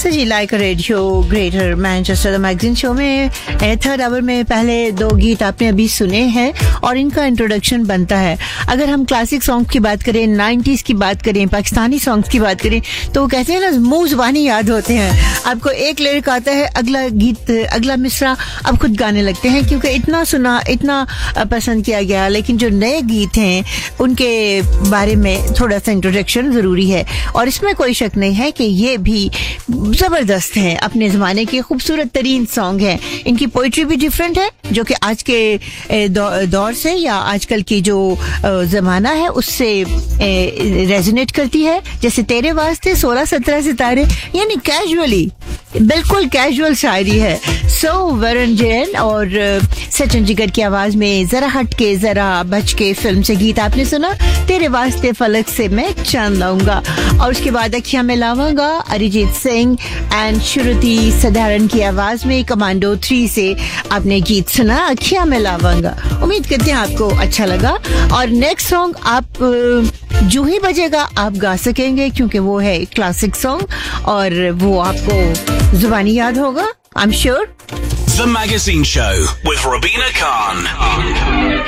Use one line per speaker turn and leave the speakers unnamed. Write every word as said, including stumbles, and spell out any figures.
So ji like radio greater Manchester the magazine show में third our में पहले दो गीत आपने अभी सुने हैं और इनका इंट्रोडक्शन बनता है. अगर हम क्लासिक सॉन्ग की बात करें, नाइन्टीज की बात करें, पाकिस्तानी सॉन्ग्स की बात करें, तो वो कहते हैं ना मुंह जुबानी याद होते हैं. आपको एक लिरिक आता है, अगला गीत, अगला मिसरा आप खुद गाने लगते हैं क्योंकि इतना सुना, इतना पसंद किया गया. लेकिन जो नए गीत हैं उनके बारे में थोड़ा सा इंट्रोडक्शन जरूरी है और इसमें कोई शक नहीं है कि ये भी जबरदस्त है. अपने जमाने के खूबसूरत तरीन सॉन्ग है. इनकी पोइट्री भी डिफरेंट है जो कि आज के दौर से या आजकल की जो जमाना है उससे रेजोनेट करती है. जैसे तेरे वास्ते सोलह सत्रह सितारे, यानी कैजुअली, बिल्कुल कैजुअल शायरी है. सो वरुण जैन और सचिन जिगर की आवाज में जरा हट के जरा बच के फिल्म से गीत आपने सुना. तेरे वास्ते फलक से मैं चांद लाऊंगा. और उसके बाद अखियां में लावांगा अरिजीत सिंह एंड श्रुति सधारण की आवाज में कमांडो थ्री से आपने गीत सुना अखियां में लावांगा. उम्मीद करते हैं आपको अच्छा लगा. और नेक्स्ट सॉन्ग आप जो ही बजेगा आप गा सकेंगे क्योंकि वो है क्लासिक सॉन्ग और वो आपको जुबानी याद होगा, I am sure.
The Magazine Show with Rabina Khan.